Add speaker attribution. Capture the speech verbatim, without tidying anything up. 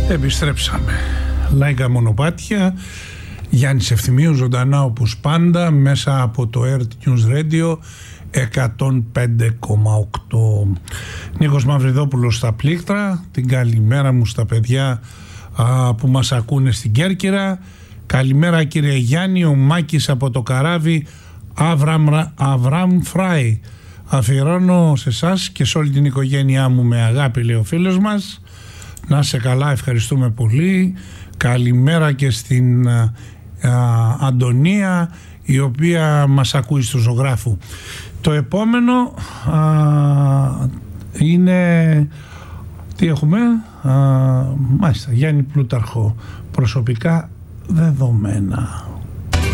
Speaker 1: Επιστρέψαμε. Λαϊκά μονοπάτια. Γιάννης Ευθυμίου ζωντανά όπως πάντα μέσα από το Earth News Radio εκατόν πέντε κόμμα οκτώ. Νίκος Μαυριδόπουλος στα πλήκτρα. Την καλημέρα μου στα παιδιά α, που μας ακούνε στην Κέρκυρα. Καλημέρα κύριε Γιάννη. Ο Μάκης από το καράβι Αβραμ, Αβραμ Φράι. Αφιερώνω σε εσάς και σε όλη την οικογένειά μου με αγάπη, λέει ο φίλος μας. Να σε καλά, ευχαριστούμε πολύ. Καλημέρα και στην α, α, Αντωνία, η οποία μας ακούει στο ζωγράφου. Το επόμενο α, είναι, τι έχουμε, α, μάλιστα, Γιάννη Πλούταρχο, προσωπικά δεδομένα.